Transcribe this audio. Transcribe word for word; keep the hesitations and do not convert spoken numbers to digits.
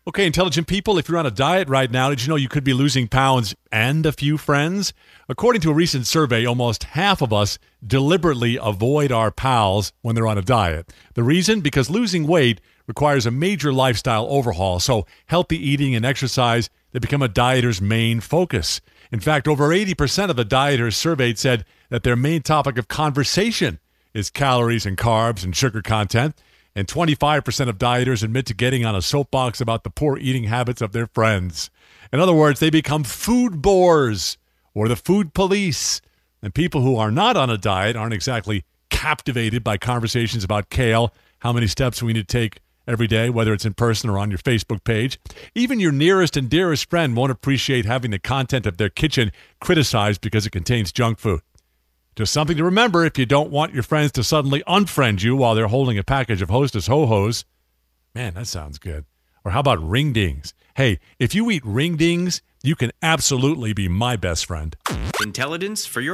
Okay, intelligent people, if you're on a diet right now, did you know you could be losing pounds and a few friends? According to a recent survey, almost half of us deliberately avoid our pals when they're on a diet. The reason? Because losing weight requires a major lifestyle overhaul, so healthy eating and exercise, they become a dieter's main focus. In fact, over eighty percent of the dieters surveyed said that their main topic of conversation is calories and carbs and sugar content. And twenty-five percent of dieters admit to getting on a soapbox about the poor eating habits of their friends. In other words, they become food bores or the food police. And people who are not on a diet aren't exactly captivated by conversations about kale, how many steps we need to take every day, whether it's in person or on your Facebook page. Even your nearest and dearest friend won't appreciate having the content of their kitchen criticized because it contains junk food. Just something to remember if you don't want your friends to suddenly unfriend you while they're holding a package of Hostess Ho-Hos. Man, that sounds good. Or how about ring dings? Hey, if you eat ring dings, you can absolutely be my best friend. Intelligence for your